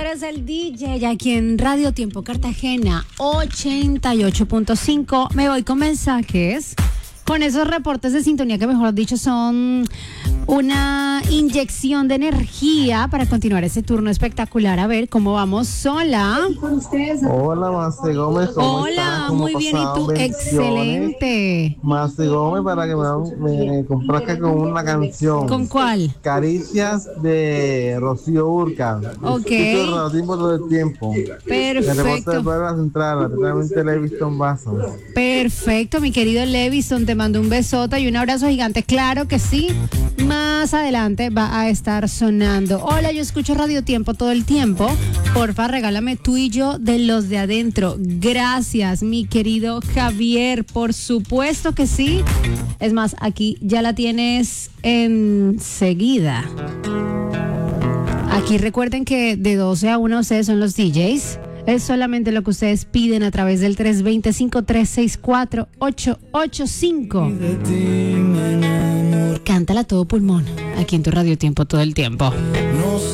eres el DJ aquí en Radio Tiempo Cartagena 88.5. Me voy con mensajes, con esos reportes de sintonía que mejor dicho son una inyección de energía para continuar ese turno espectacular. A ver cómo vamos. Hola. Hola, Mase Gómez. ¿Cómo estás? ¿Cómo muy bien. ¿Y tú? Bendiciones. Excelente. Mase Gómez, para que me complazca con una canción. ¿Con cuál? Caricias de Rocío Urca. Ok. Escucho Radio Tiempo todo el tiempo. Perfecto. El reporte de Puebla Central, totalmente Leviston Basso. Perfecto, mi querido Levison, te mando un besote y un abrazo gigante. Claro que sí. Más adelante va a estar sonando. Hola, yo escucho Radio Tiempo todo el tiempo. Porfa, regálame tú y yo de los de adentro. Gracias, mi querido Javier. Por supuesto que sí. Es más, aquí ya la tienes enseguida. Aquí recuerden que de 12 a 1 ustedes son los DJs. Es solamente lo que ustedes piden a través del 325-364-885. Cántala a todo pulmón, aquí en tu Radio Tiempo todo el tiempo.